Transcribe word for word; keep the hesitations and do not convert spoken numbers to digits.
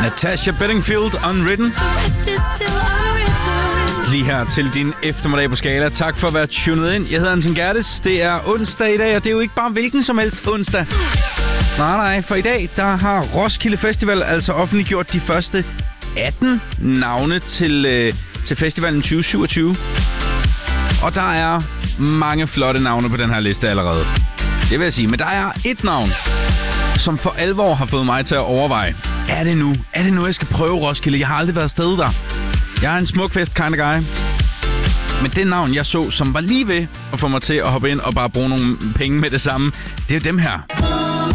Natasha Bedingfield, Unwritten. Lige her til din eftermiddag på Skala. Tak for at være tunet ind. Jeg hedder Anton Gerdes. Det er onsdag i dag, og det er jo ikke bare hvilken som helst onsdag. Nej, nej, for i dag, der har Roskilde Festival altså offentliggjort de første atten navne til, øh, til festivalen tyve syvogtyve. Og der er mange flotte navne på den her liste allerede. Det vil jeg sige. Men der er et navn, som for alvor har fået mig til at overveje. Er det nu? Er det nu, jeg skal prøve Roskilde? Jeg har aldrig været afsted der. Jeg er en smukfest kind of guy. Men det navn, jeg så, som var lige ved at få mig til at hoppe ind og bare bruge nogle penge med det samme, det er dem her.